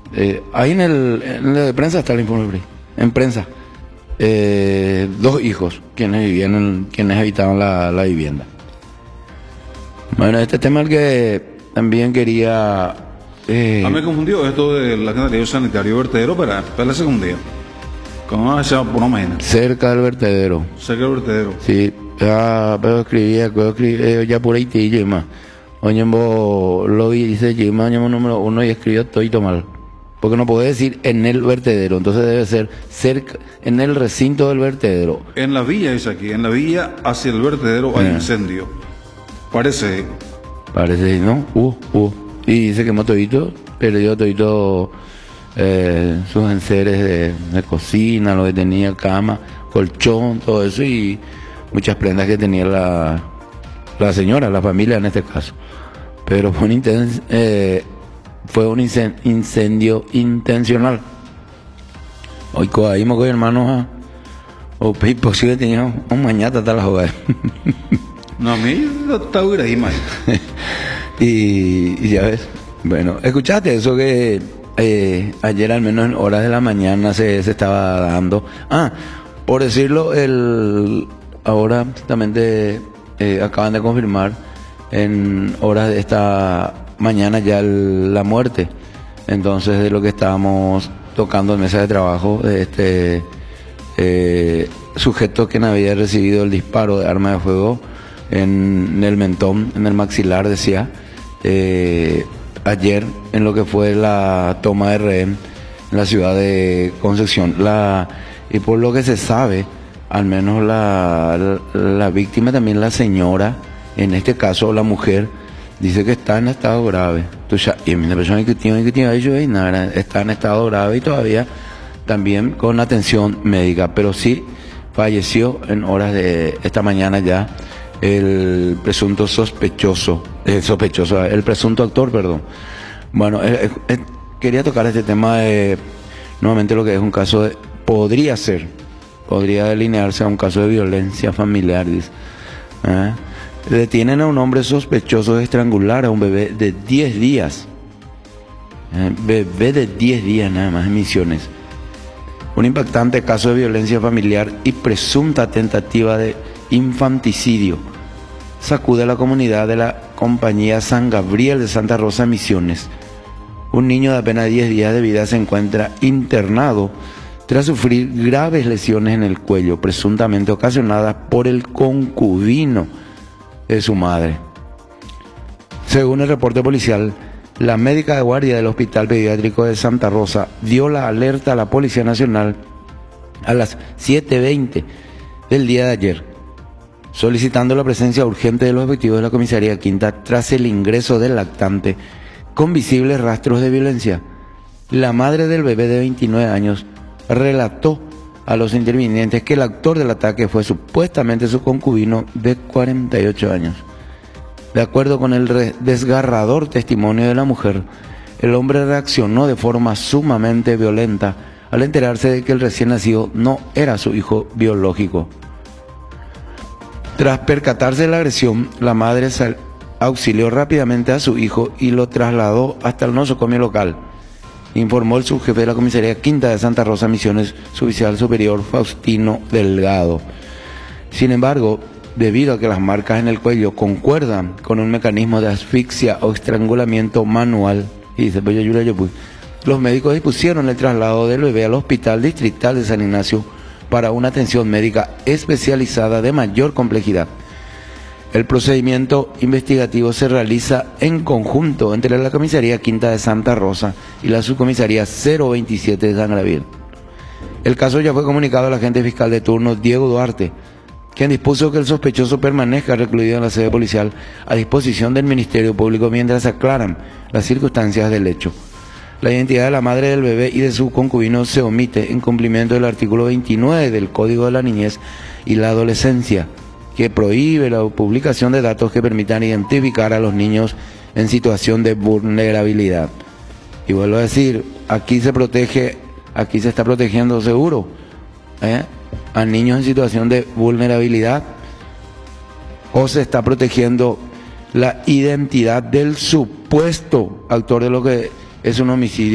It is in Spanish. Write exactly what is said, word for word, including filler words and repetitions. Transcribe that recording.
Eh, ahí en el, en la de prensa está el informe, en prensa. Eh, dos hijos, quienes vivían, en, quienes habitaban la, la vivienda. Bueno, este tema el que también quería... Eh, a mí me confundió esto de la Secretaría Sanitario vertedero, pero para la segunda. ¿Cómo se llama? Por una mañana. Cerca del vertedero. Cerca del vertedero. Sí, ya, pero escribía, pero escribía ya por ahí y más. Oye, lo vi, dice Jima, número uno y escribió todo mal. Porque no puede decir en el vertedero, entonces debe ser cerca, en el recinto del vertedero. En la villa es aquí, en la villa hacia el vertedero hay incendio. Parece. Parece, ¿no? Uh, uh. Y dice que Motodito perdió todito eh, sus enseres de, de cocina, lo que tenía, cama, colchón, todo eso y muchas prendas que tenía la, la señora, la familia en este caso. Pero fue un, inten eh, fue un incendio intencional. Hoy ahí me voy, hermano, o posible tenía un mañana hasta la jugada. No, a mí está ahí, man. y, y ya ves, bueno, escuchaste eso que eh, ayer al menos en horas de la mañana se, se estaba dando. Ah, por decirlo, el ahora justamente eh, acaban de confirmar en horas de esta mañana ya el, la muerte. Entonces, de lo que estábamos tocando en mesa de trabajo, de este eh, sujeto que no había recibido el disparo de arma de fuego en, en el mentón, en el maxilar, decía, eh, ayer en lo que fue la toma de rehén en la ciudad de Concepción. La, y por lo que se sabe, al menos la, la, la víctima, también la señora, en este caso la mujer, dice que está en estado grave. Entonces, y una persona que tiene que tiene ello y nada, está en estado grave y todavía también con atención médica, pero sí falleció en horas de esta mañana ya el presunto sospechoso, el sospechoso, el presunto actor, perdón. Bueno, eh, eh, quería tocar este tema de nuevamente lo que es un caso de, podría ser, podría delinearse a un caso de violencia familiar, dice. ¿Eh? Detienen a un hombre sospechoso de estrangular a un bebé de diez días. ¿Eh? Bebé de diez días nada más en Misiones. Un impactante caso de violencia familiar y presunta tentativa de infanticidio sacude a la comunidad de la compañía San Gabriel de Santa Rosa, Misiones. Un niño de apenas diez días de vida se encuentra internado tras sufrir graves lesiones en el cuello, presuntamente ocasionadas por el concubino de su madre. Según el reporte policial, la médica de guardia del Hospital Pediátrico de Santa Rosa dio la alerta a la Policía Nacional a las siete veinte del día de ayer, solicitando la presencia urgente de los efectivos de la comisaría Quinta tras el ingreso del lactante con visibles rastros de violencia. La madre del bebé de veintinueve años relató a los intervinientes que el autor del ataque fue supuestamente su concubino de cuarenta y ocho años. De acuerdo con el desgarrador testimonio de la mujer, el hombre reaccionó de forma sumamente violenta al enterarse de que el recién nacido no era su hijo biológico. Tras percatarse de la agresión, la madre auxilió rápidamente a su hijo y lo trasladó hasta el nosocomio local, informó el subjefe de la comisaría Quinta de Santa Rosa, Misiones, su oficial superior Faustino Delgado. Sin embargo, debido a que las marcas en el cuello concuerdan con un mecanismo de asfixia o estrangulamiento manual, y dice, pues yo, yo, pues, los médicos dispusieron el traslado del bebé al Hospital Distrital de San Ignacio para una atención médica especializada de mayor complejidad. El procedimiento investigativo se realiza en conjunto entre la comisaría Quinta de Santa Rosa y la subcomisaría cero veintisiete de San Gabriel. El caso ya fue comunicado al agente fiscal de turno Diego Duarte, quien dispuso que el sospechoso permanezca recluido en la sede policial a disposición del Ministerio Público mientras se aclaran las circunstancias del hecho. La identidad de la madre del bebé y de su concubino se omite en cumplimiento del artículo veintinueve del Código de la Niñez y la Adolescencia, que prohíbe la publicación de datos que permitan identificar a los niños en situación de vulnerabilidad. Y vuelvo a decir, aquí se protege, aquí se está protegiendo seguro, ¿eh? a niños en situación de vulnerabilidad, o se está protegiendo la identidad del supuesto autor de lo que es un homicidio.